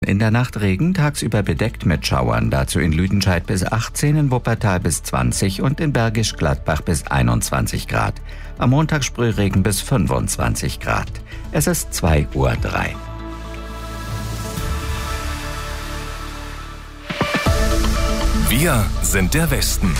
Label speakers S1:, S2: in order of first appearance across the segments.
S1: In der Nacht Regen, tagsüber bedeckt mit Schauern, dazu in Lüdenscheid bis 18, in Wuppertal bis 20 und in Bergisch Gladbach bis 21 Grad. Am Montag Sprühregen bis 25 Grad. Es ist 2:03 Uhr.
S2: Wir sind der Westen.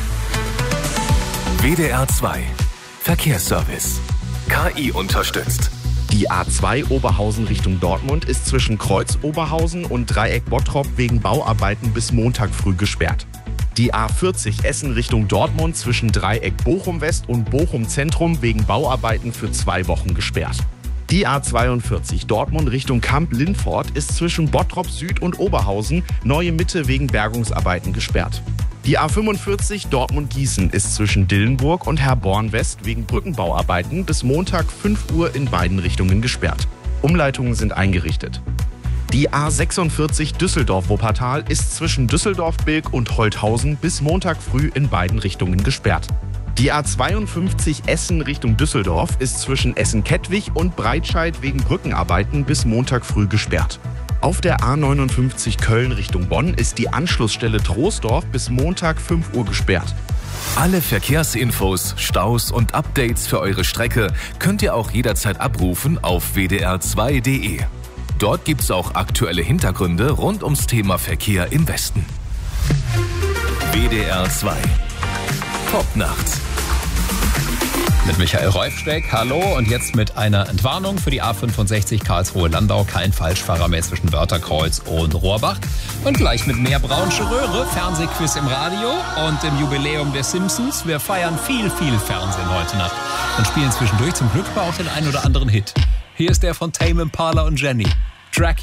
S2: WDR 2 Verkehrsservice. KI unterstützt.
S3: Die A2 Oberhausen Richtung Dortmund ist zwischen Kreuz Oberhausen und Dreieck Bottrop wegen Bauarbeiten bis Montag früh gesperrt. Die A40 Essen Richtung Dortmund zwischen Dreieck Bochum West und Bochum Zentrum wegen Bauarbeiten für 2 Wochen gesperrt. Die A42 Dortmund Richtung Kamp-Lindfort ist zwischen Bottrop Süd und Oberhausen Neue Mitte wegen Bergungsarbeiten gesperrt. Die A45 Dortmund-Gießen ist zwischen Dillenburg und Herborn West wegen Brückenbauarbeiten bis Montag 5 Uhr in beiden Richtungen gesperrt. Umleitungen sind eingerichtet. Die A46 Düsseldorf-Wuppertal ist zwischen Düsseldorf-Bilk und Holthausen bis Montag früh in beiden Richtungen gesperrt. Die A52 Essen Richtung Düsseldorf ist zwischen Essen-Kettwig und Breitscheid wegen Brückenarbeiten bis Montag früh gesperrt. Auf der A59 Köln Richtung Bonn ist die Anschlussstelle Troisdorf bis Montag 5 Uhr gesperrt.
S2: Alle Verkehrsinfos, Staus und Updates für eure Strecke könnt ihr auch jederzeit abrufen auf wdr2.de. Dort gibt's auch aktuelle Hintergründe rund ums Thema Verkehr im Westen. WDR 2 Top-Nacht.
S4: Mit Michael Reufsteck, hallo, und jetzt mit einer Entwarnung für die A65 Karlsruhe-Landau. Kein Falschfahrer mehr zwischen Wörtherkreuz und Rohrbach. Und gleich mit mehr Braunsche Röhre, Fernsehquiz im Radio und dem Jubiläum der Simpsons. Wir feiern viel Fernsehen heute Nacht und spielen zwischendurch zum Glück auch den einen oder anderen Hit. Hier ist der von Tame Impala und Jenny, Dracula.